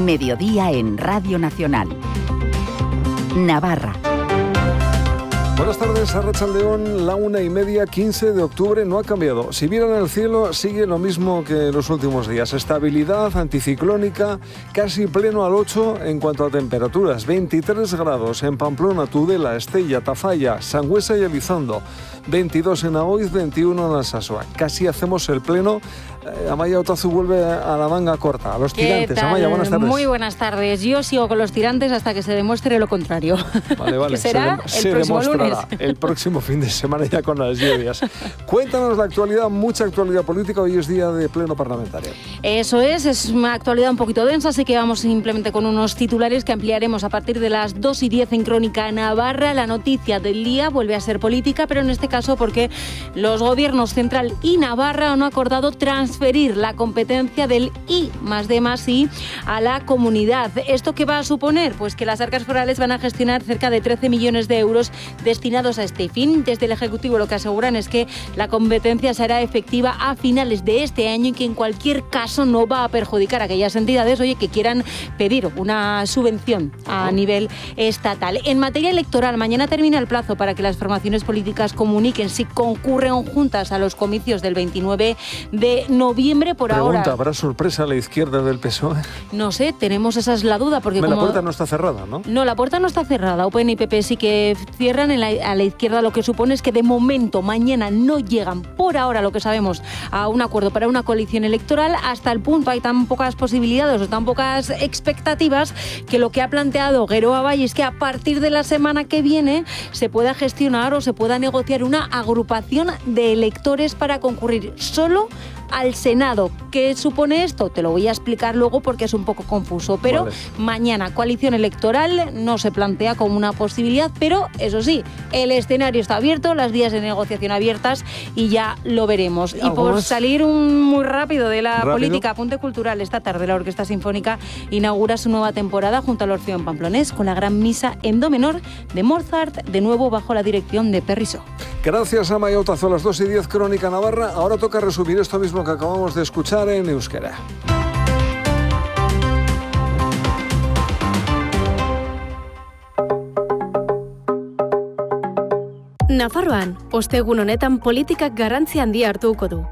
Mediodía en Radio Nacional. Navarra. Buenas tardes, Arratsaldeón, la 1:30, 15 de octubre, no ha cambiado. Si miran el cielo, sigue lo mismo que los últimos días. Estabilidad anticiclónica, casi pleno al 8 en cuanto a temperaturas. 23 grados en Pamplona, Tudela, Estella, Tafalla, Sangüesa y Elizondo. 22 en Aoiz, 21 en Alsasua. Casi hacemos el pleno. Amaya Otazu vuelve a la manga corta, a los tirantes. Amaya, buenas tardes. Muy buenas tardes. Yo sigo con los tirantes hasta que se demuestre lo contrario. Vale. Que será el próximo lunes. El próximo fin de semana ya con las lluvias. Cuéntanos la actualidad, mucha actualidad política. Hoy es día de pleno parlamentario. Eso es una actualidad un poquito densa, así que vamos simplemente con unos titulares que ampliaremos a partir de las 2:10 en Crónica Navarra. La noticia del día vuelve a ser política, pero en este caso porque los gobiernos central y Navarra han acordado transferir la competencia del I+D+I a la comunidad. ¿Esto qué va a suponer? Pues que las arcas forales van a gestionar cerca de 13 millones de euros destinados a este fin. Desde el Ejecutivo lo que aseguran es que la competencia será efectiva a finales de este año y que en cualquier caso no va a perjudicar a aquellas entidades, que quieran pedir una subvención a nivel estatal. En materia electoral, mañana termina el plazo para que las formaciones políticas comuniquen si concurren juntas a los comicios del 29 de noviembre. Por ahora... ¿Habrá sorpresa a la izquierda del PSOE? No sé, tenemos esa es la duda. Porque la puerta no está cerrada, ¿no? No, la puerta no está cerrada. UPN y PP sí que cierran. A la izquierda lo que supone es que de momento mañana no llegan, por ahora lo que sabemos, a un acuerdo para una coalición electoral. Hasta el punto hay tan pocas posibilidades o tan pocas expectativas que lo que ha planteado Geroa Valle es que a partir de la semana que viene se pueda gestionar o se pueda negociar una agrupación de electores para concurrir solo al Senado. ¿Qué supone esto? Te lo voy a explicar luego porque es un poco confuso, pero mañana coalición electoral no se plantea como una posibilidad, pero eso sí, el escenario está abierto, las vías de negociación abiertas y ya lo veremos. Y por salir muy rápido de la política, apunte cultural, esta tarde la Orquesta Sinfónica inaugura su nueva temporada junto al Orfeón Pamplonés con la gran misa en do menor de Mozart, de nuevo bajo la dirección de Perriso. Gracias, Amaya Otazu. A las 2:10 Crónica Navarra. Ahora toca resumir esto mismo que acabamos de escuchar en euskera. Nafarroan, ostegun honetan politikak garrantzi handia hartuko du.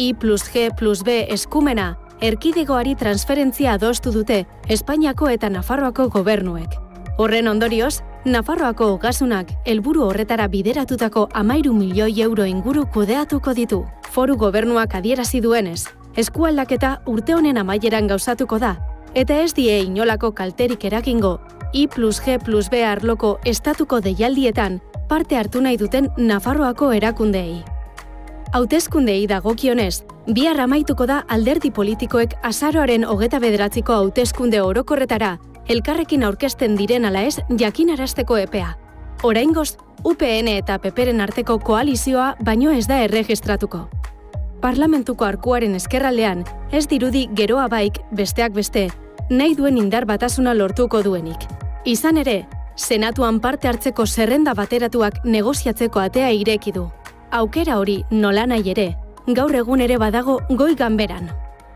I+G+B eskumena erkidegoari transferentzia adostu dute Espainiako eta Nafarroako gobernuek. Horren ondorioz, Nafarroako ogasunak helburu horretara bideratutako 13 milioi euro inguru kudeatuko ditu. Foru gobernuak adierazi duenez, eskualdaketa urte honen amaieran gauzatuko da, eta ez die inolako kalterik eragingo I+G+B arloko estatuko deialdietan parte hartu nahi duten Nafarroako erakundeei. Hauteskundei dagokionez, bihar amaituko da alderdi politikoek azaroaren 29ko hauteskunde orokorretara elkarrekin aurkezten diren ala ez jakinarazteko epea. Oraingoz, UPN eta PPren arteko koalizioa baino ez da erregistratuko. Parlamentuko arkuaren ezkerraldean ez dirudi Geroa Baik besteak beste nahi duen indar batasuna lortuko duenik. Izan ere, Senatuan parte hartzeko zerrenda bateratuak negoziatzeko atea ireki du. Aukera hori nolanahi ere, gaur egun ere badago goi ganberan.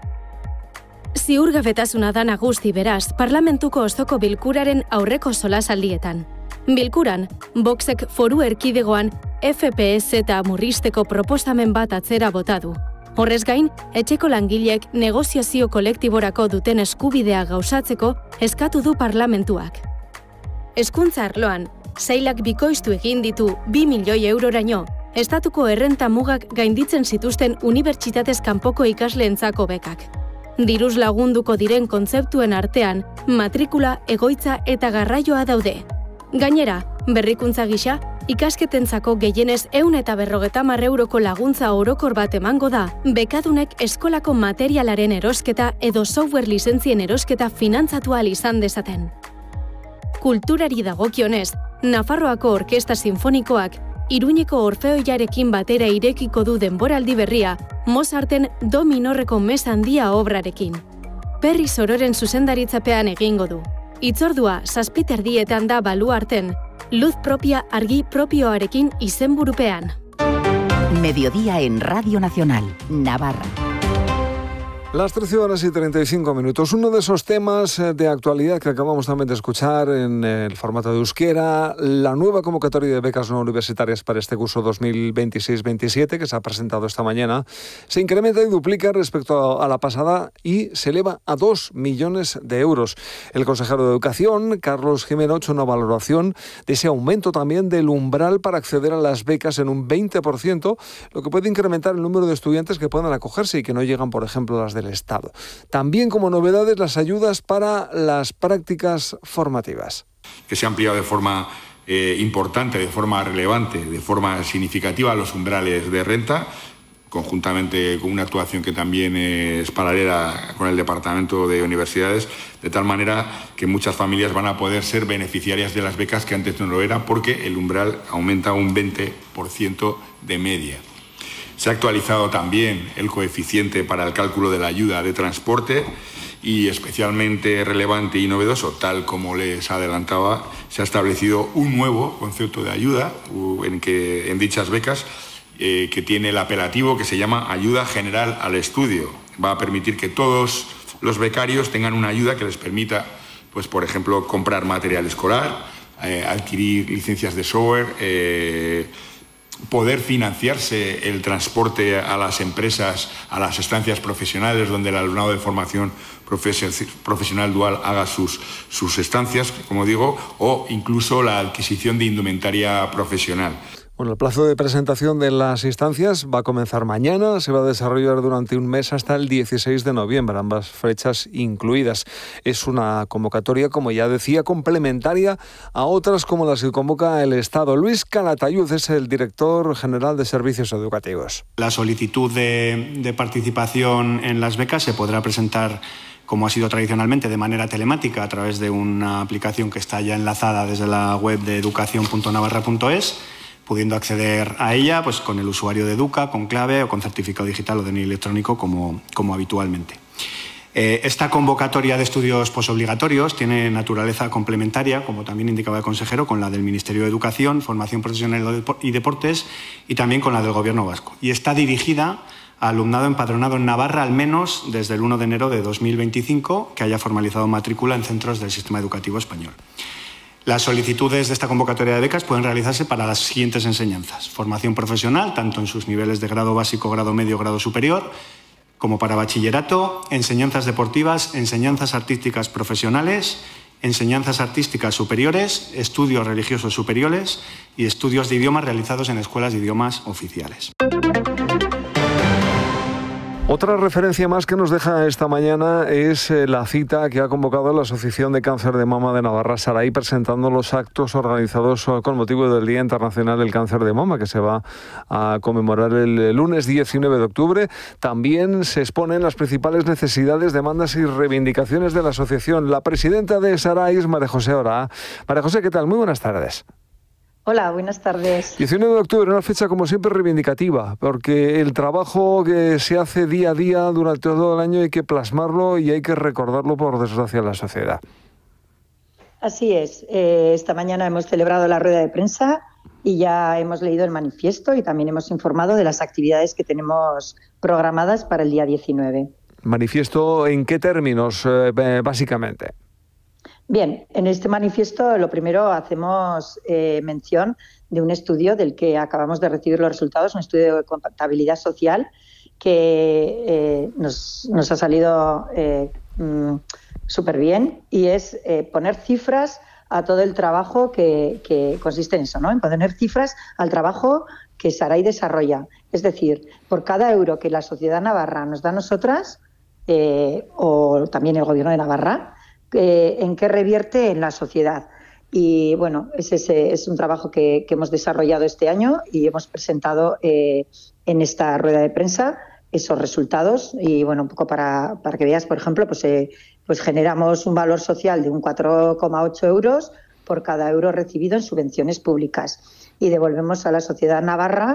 Ziurgabetasuna da nagusi beraz parlamentuko osoko bilkuraren aurreko solasaldietan. Bilkuran, Voxek foru erkidegoan FPS eta murrizteko proposamen bat atzera bota du. Horrez gain, etxeko langileek negoziazio kolektiborako duten eskubidea gauzatzeko eskatu du parlamentuak. Hezkuntza arloan, sailak bikoiztu egin ditu 2 milioi euroraino, estatuko errenta mugak gainditzen zituzten unibertsitatez kanpoko ikasleentzako bekak. Diruz lagunduko diren kontzeptuen artean, matrikula, egoitza eta garraioa daude. Gainera, berrikuntza gisa, ikasketentzako gehienez 150 euroko laguntza orokor bat emango da, bekadunek eskolako materialaren erosketa edo software lizentzien erosketa finantzatu ahal izan dezaten. Kulturari dagokionez, Nafarroako Orkesta Sinfonikoak Iruñeko Orfeoiarekin batera irekiko du denboraldi berria Mozarten do minorreko mesa handia obrarekin. Perri Sororen zuzendaritzapean egingo du. Itzordua 7:30 da baluarten, luz propia argi propioarekin izenburupean. Mediodía en Radio Nacional, Navarra. Las 13:35. Uno de esos temas de actualidad que acabamos también de escuchar en el formato de euskera, la nueva convocatoria de becas no universitarias para este curso 2026-27, que se ha presentado esta mañana, se incrementa y duplica respecto a la pasada y se eleva a 2 millones de euros. El consejero de Educación, Carlos Jimeno, ha hecho una valoración de ese aumento también del umbral para acceder a las becas en un 20%, lo que puede incrementar el número de estudiantes que puedan acogerse y que no llegan, por ejemplo, a las del Estado. También como novedades las ayudas para las prácticas formativas. Que se ha ampliado de forma importante, de forma relevante, de forma significativa los umbrales de renta, conjuntamente con una actuación que también es paralela con el Departamento de Universidades, de tal manera que muchas familias van a poder ser beneficiarias de las becas que antes no lo eran, porque el umbral aumenta un 20% de media. Se ha actualizado también el coeficiente para el cálculo de la ayuda de transporte y, especialmente relevante y novedoso, tal como les adelantaba, se ha establecido un nuevo concepto de ayuda en dichas becas que tiene el apelativo que se llama Ayuda General al Estudio. Va a permitir que todos los becarios tengan una ayuda que les permita, pues, por ejemplo, comprar material escolar, adquirir licencias de software, poder financiarse el transporte a las empresas, a las estancias profesionales donde el alumnado de formación profesional dual haga sus estancias, como digo, o incluso la adquisición de indumentaria profesional. Bueno, el plazo de presentación de las instancias va a comenzar mañana, se va a desarrollar durante un mes hasta el 16 de noviembre, ambas fechas incluidas. Es una convocatoria, como ya decía, complementaria a otras como las que convoca el Estado. Luis Calatayud es el director general de Servicios Educativos. La solicitud de participación en las becas se podrá presentar, como ha sido tradicionalmente, de manera telemática a través de una aplicación que está ya enlazada desde la web de educación.navarra.es, pudiendo acceder a ella pues con el usuario de Educa, con clave o con certificado digital o DNI electrónico como habitualmente. Esta convocatoria de estudios posobligatorios tiene naturaleza complementaria, como también indicaba el consejero, con la del Ministerio de Educación, Formación Profesional y Deportes y también con la del Gobierno vasco. Y está dirigida a alumnado empadronado en Navarra al menos desde el 1 de enero de 2025 que haya formalizado matrícula en centros del sistema educativo español. Las solicitudes de esta convocatoria de becas pueden realizarse para las siguientes enseñanzas: formación profesional, tanto en sus niveles de grado básico, grado medio, grado superior, como para bachillerato, enseñanzas deportivas, enseñanzas artísticas profesionales, enseñanzas artísticas superiores, estudios religiosos superiores y estudios de idiomas realizados en escuelas de idiomas oficiales. Otra referencia más que nos deja esta mañana es la cita que ha convocado la Asociación de Cáncer de Mama de Navarra, Sarai, presentando los actos organizados con motivo del Día Internacional del Cáncer de Mama, que se va a conmemorar el lunes 19 de octubre. También se exponen las principales necesidades, demandas y reivindicaciones de la asociación. La presidenta de Sarai es María José Ora. María José, ¿qué tal? Muy buenas tardes. Hola, buenas tardes. 19 de octubre, una fecha como siempre reivindicativa, porque el trabajo que se hace día a día durante todo el año hay que plasmarlo y hay que recordarlo, por desgracia, en la sociedad. Así es. Esta mañana hemos celebrado la rueda de prensa y ya hemos leído el manifiesto y también hemos informado de las actividades que tenemos programadas para el día 19. ¿Manifiesto en qué términos, básicamente? Bien, en este manifiesto lo primero hacemos mención de un estudio del que acabamos de recibir los resultados, un estudio de contabilidad social que nos ha salido súper bien, y es poner cifras a todo el trabajo que consiste en eso, ¿no? En poner cifras al trabajo que Sarai desarrolla. Es decir, por cada euro que la sociedad navarra nos da a nosotras, o también el Gobierno de Navarra, en qué revierte en la sociedad. Y bueno, ese es un trabajo que hemos desarrollado este año y hemos presentado en esta rueda de prensa esos resultados. Y bueno, un poco para que veas, por ejemplo, pues generamos un valor social de un 4,8 euros por cada euro recibido en subvenciones públicas, y devolvemos a la sociedad navarra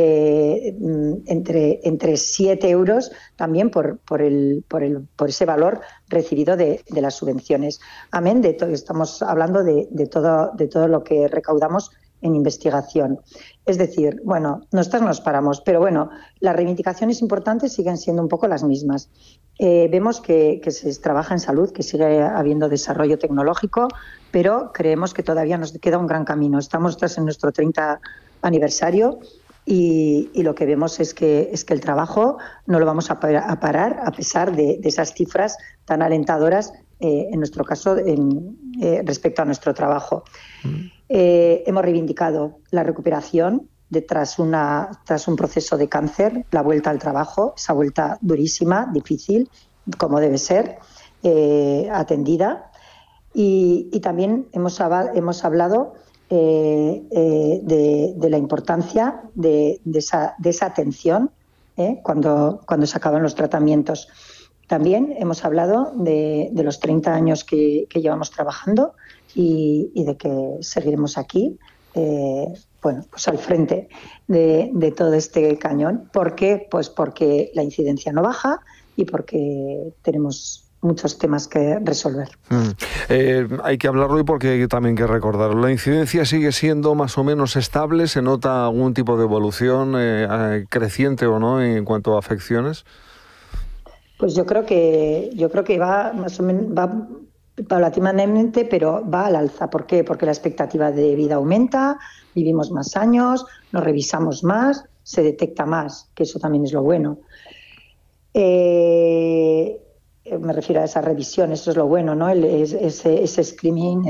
entre 7 euros también por ese valor recibido de las subvenciones. Amén de todo, estamos hablando de todo lo que recaudamos en investigación. Es decir, bueno, nosotros nos paramos, pero bueno, las reivindicaciones importantes siguen siendo un poco las mismas. Vemos que se trabaja en salud, que sigue habiendo desarrollo tecnológico, pero creemos que todavía nos queda un gran camino. Estamos en nuestro 30 aniversario y lo que vemos es que el trabajo no lo vamos a parar a pesar de esas cifras tan alentadoras, en nuestro caso, respecto a nuestro trabajo. Hemos reivindicado la recuperación tras un proceso de cáncer, la vuelta al trabajo, esa vuelta durísima, difícil, como debe ser, atendida. Y también hemos hablado de la importancia de esa atención cuando se acaban los tratamientos. También hemos hablado de los 30 años que llevamos trabajando y de que seguiremos aquí, pues al frente de todo este cañón. ¿Por qué? Pues porque la incidencia no baja y porque tenemos muchos temas que resolver. Hay que hablarlo y porque hay también que recordarlo. ¿La incidencia sigue siendo más o menos estable? ¿Se nota algún tipo de evolución creciente o no en cuanto a afecciones? Pues yo creo que va más o menos, va paulatinamente, pero va al alza. ¿Por qué? Porque la expectativa de vida aumenta, vivimos más años, nos revisamos más, se detecta más, que eso también es lo bueno. Me refiero a esa revisión, eso es lo bueno, ¿no? Ese screening,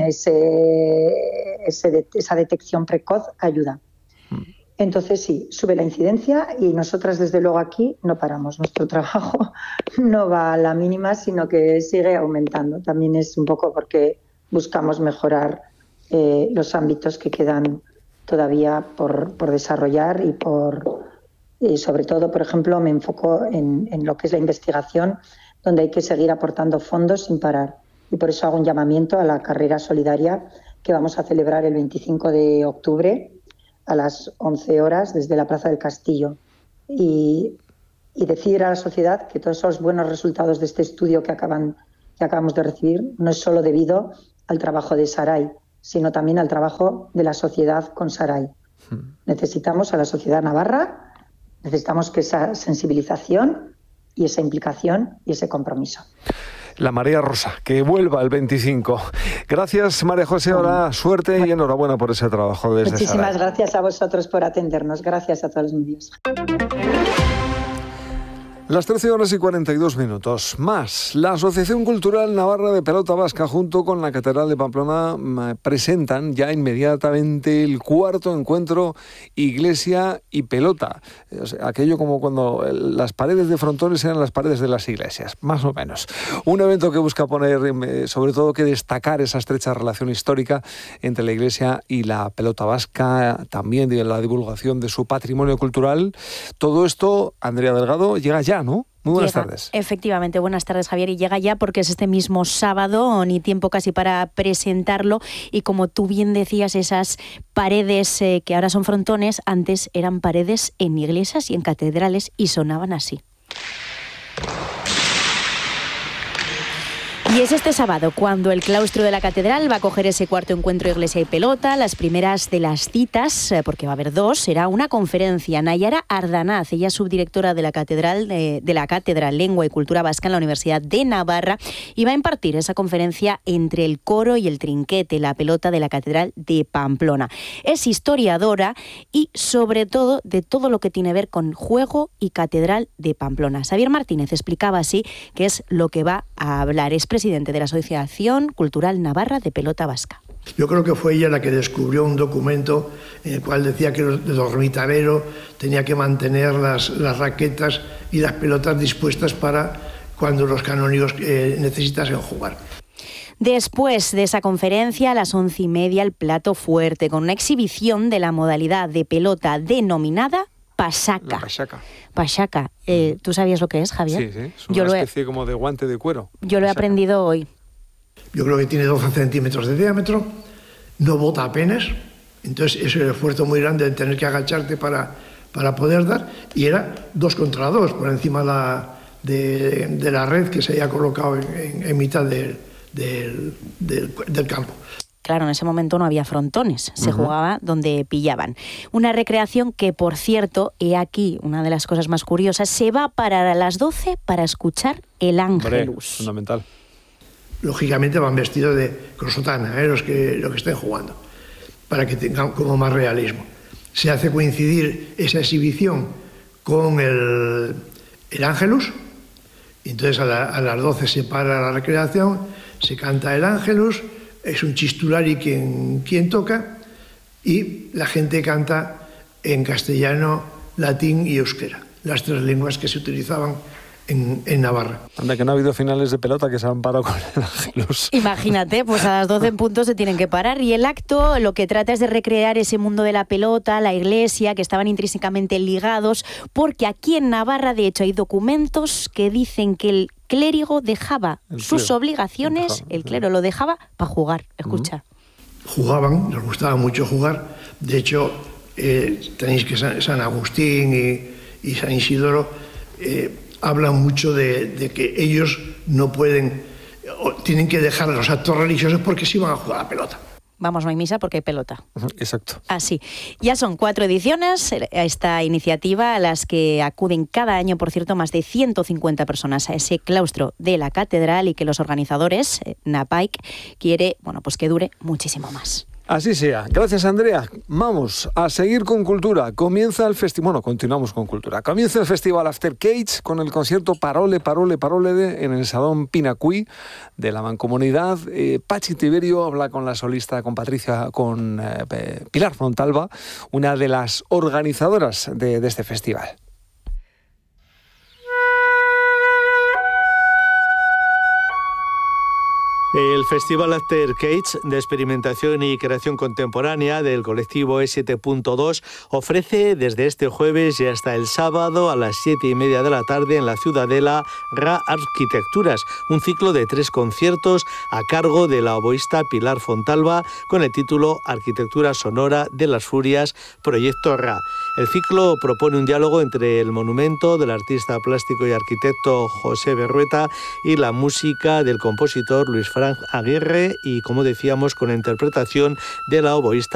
esa detección precoz ayuda. Entonces sí, sube la incidencia y nosotras desde luego aquí no paramos. Nuestro trabajo no va a la mínima, sino que sigue aumentando. También es un poco porque buscamos mejorar los ámbitos que quedan todavía por desarrollar y sobre todo, por ejemplo, me enfoco en lo que es la investigación, donde hay que seguir aportando fondos sin parar. Y por eso hago un llamamiento a la carrera solidaria que vamos a celebrar el 25 de octubre a las 11 horas desde la Plaza del Castillo. Y decir a la sociedad que todos esos buenos resultados de este estudio que acabamos de recibir no es solo debido al trabajo de Sarai, sino también al trabajo de la sociedad con Sarai. Necesitamos a la sociedad navarra, necesitamos que esa sensibilización y esa implicación y ese compromiso. La Marea Rosa, que vuelva el 25. Gracias, María José, ahora suerte y enhorabuena por ese trabajo desde Muchísimas Sarai. Gracias a vosotros por atendernos. Gracias a todos los medios. Las 13:42. Más. La Asociación Cultural Navarra de Pelota Vasca junto con la Catedral de Pamplona presentan ya inmediatamente el cuarto encuentro Iglesia y Pelota. O sea, aquello como cuando las paredes de frontones eran las paredes de las iglesias, más o menos. Un evento que busca poner, sobre todo, que destacar esa estrecha relación histórica entre la Iglesia y la pelota vasca, también de la divulgación de su patrimonio cultural. Todo esto, Andrea Delgado, llega ya, ¿no? Muy buenas tardes. Efectivamente, buenas tardes, Javier, y llega ya porque es este mismo sábado, ni tiempo casi para presentarlo, y como tú bien decías, esas paredes que ahora son frontones, antes eran paredes en iglesias y en catedrales y sonaban así. Y es este sábado cuando el claustro de la catedral va a coger ese cuarto encuentro Iglesia y Pelota. Las primeras de las citas, porque va a haber dos, será una conferencia. Nayara Ardanaz, ella es subdirectora de la Catedral Lengua y Cultura Vasca en la Universidad de Navarra, y va a impartir esa conferencia entre el coro y el trinquete, la pelota de la Catedral de Pamplona. Es historiadora y sobre todo de todo lo que tiene que ver con juego y Catedral de Pamplona. Xavier Martínez explicaba así qué es lo que va a hablar. Es presidente de la Asociación Cultural Navarra de Pelota Vasca. Yo creo que fue ella la que descubrió un documento en el cual decía que el dormitarero tenía que mantener las raquetas y las pelotas dispuestas para cuando los canónigos necesitasen jugar. Después de esa conferencia, a las 11:30, el plato fuerte, con una exhibición de la modalidad de pelota denominada Pasaca. Pasaca. ¿Tú sabías lo que es, Javier? Sí, es una especie como de guante de cuero. Yo lo he aprendido hoy. Yo creo que tiene 12 centímetros de diámetro, no bota apenas, entonces es el esfuerzo muy grande de tener que agacharte para poder dar, y era 2 contra 2 por encima de la red que se había colocado en mitad del campo. claro, en ese momento no había frontones, se jugaba donde pillaban. Una recreación que, por cierto, he aquí una de las cosas más curiosas, se va a parar a las 12 para escuchar el Ángelus. Fundamental. Lógicamente van vestidos con sotana, los que estén jugando, para que tengan como más realismo. Se hace coincidir esa exhibición con el Ángelus, y entonces a las 12 se para la recreación, se canta el Ángelus, es un chistulari quien toca, y la gente canta en castellano, latín y euskera, las 3 lenguas que se utilizaban en Navarra. Anda, que no ha habido finales de pelota que se han parado con el Ángelus. Imagínate, pues a las 12 en punto se tienen que parar. Y el acto lo que trata es de recrear ese mundo de la pelota, la iglesia, que estaban intrínsecamente ligados, porque aquí en Navarra, de hecho, hay documentos que dicen que el clérigo dejaba sus obligaciones, el clero lo dejaba para jugar. Escucha. Jugaban, les gustaba mucho jugar. De hecho, tenéis que San Agustín y San Isidoro hablan mucho de que ellos no pueden, tienen que dejar los actos religiosos porque sí van a jugar a la pelota. Vamos, no hay misa porque hay pelota. Exacto. Así. Ya son 4 ediciones a esta iniciativa, a las que acuden cada año, por cierto, más de 150 personas a ese claustro de la catedral, y que los organizadores, NAPAIC, quiere, pues que dure muchísimo más. Así sea. Gracias, Andrea. Vamos a seguir con cultura. Comienza el festival. Bueno, continuamos con cultura. Comienza el festival After Cage con el concierto Parole en el Salón Pinacuí de la Mancomunidad. Pachi Tiberio habla con la solista, con Pilar Fontalba, una de las organizadoras de este festival. El Festival After Cage de Experimentación y Creación Contemporánea del colectivo E7.2 ofrece desde este jueves y hasta el sábado a las 7:30 de la tarde en la Ciudadela Ra Arquitecturas, un ciclo de 3 conciertos a cargo de la oboísta Pilar Fontalba con el título Arquitectura Sonora de las Furias, Proyecto Ra. El ciclo propone un diálogo entre el monumento del artista plástico y arquitecto José Berrueta y la música del compositor Luis Frank Aguirre, y, como decíamos, con la interpretación de la oboísta